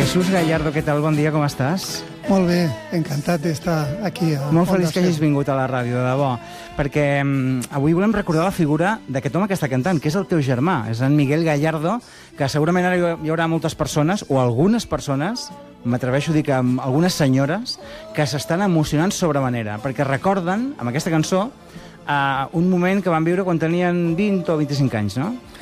Jesús Gallardo, què tal? Bon dia, com estàs? Molt bé, encantat d'estar aquí. Molt feliç que hagis vingut a la ràdio, de debò, perquè avui volem recordar la figura d'aquest home que està cantant, que és el teu germà, és en Miguel Gallardo, que segurament ara hi haurà moltes persones, o algunes persones, m'atreveixo a dir que algunes senyores, que s'estan emocionant sobremanera, perquè recorden, amb aquesta cançó, un moment que van viure quan tenien 20 o 25 anys, no?